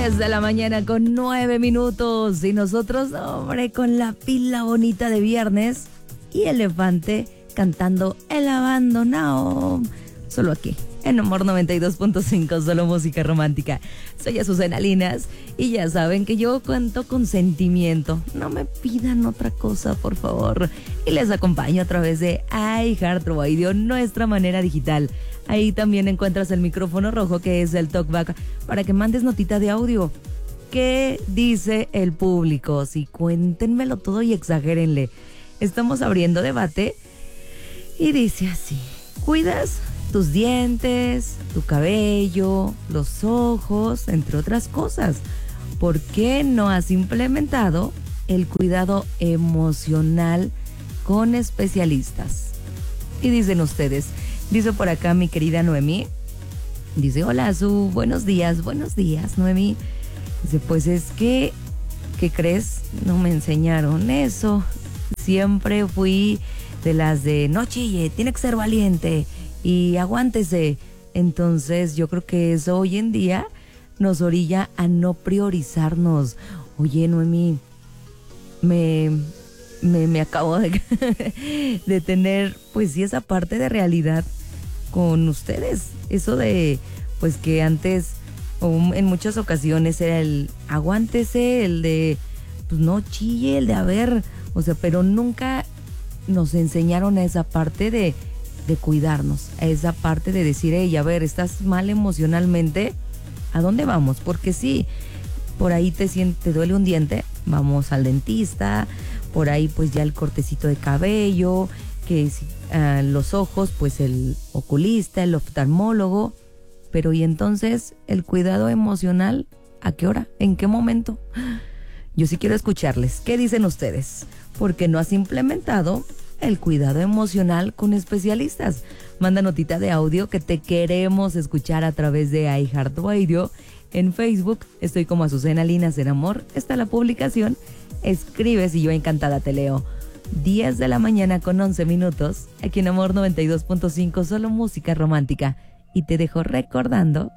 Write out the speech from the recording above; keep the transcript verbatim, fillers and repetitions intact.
diez de la mañana con nueve minutos. Y nosotros, hombre, con la pila bonita de viernes y Elefante cantando El Abandonado. Solo aquí, en Amor noventa y dos punto cinco, solo música romántica. Soy Azucena Linas y ya saben que yo cuento con sentimiento. No me pidan otra cosa, por favor. Y les acompaño a través de iHeartRadio, nuestra manera digital. Ahí también encuentras el micrófono rojo, que es el talkback, para que mandes notita de audio. ¿Qué dice el público? Sí, cuéntenmelo todo y exagérenle. Estamos abriendo debate y dice así: ¿cuidas tus dientes, tu cabello, los ojos, entre otras cosas? ¿Por qué no has implementado el cuidado emocional con especialistas? Y dicen ustedes, dice por acá mi querida Noemí, dice: hola, Su, buenos días, buenos días, Noemí. Dice, pues es que, ¿qué crees? No me enseñaron eso. Siempre fui de las de no chille, tiene que ser valiente y aguántese. Entonces yo creo que eso hoy en día nos orilla a no priorizarnos. Oye, Noemí, me, me, me acabo de, de tener, pues sí, esa parte de realidad con ustedes. Eso de, pues que antes, o en muchas ocasiones, era el aguántese, el de, pues no chille, el de a ver, o sea, pero nunca nos enseñaron a esa parte de, de cuidarnos, a esa parte de decir, hey, a ver, estás mal emocionalmente, ¿a dónde vamos? Porque sí, por ahí te, siente, te duele un diente, vamos al dentista, por ahí pues ya el cortecito de cabello, que es, uh, los ojos, pues el oculista, el oftalmólogo, pero y entonces el cuidado emocional, ¿a qué hora? ¿En qué momento? Yo sí quiero escucharles. ¿Qué dicen ustedes? Porque no has implementado el cuidado emocional con especialistas. Manda notita de audio que te queremos escuchar a través de iHeartRadio. En Facebook estoy como Azucena Linas en Amor. Está la publicación. Escribes y yo encantada te leo. diez de la mañana con once minutos. Aquí en Amor noventa y dos punto cinco, solo música romántica. Y te dejo recordando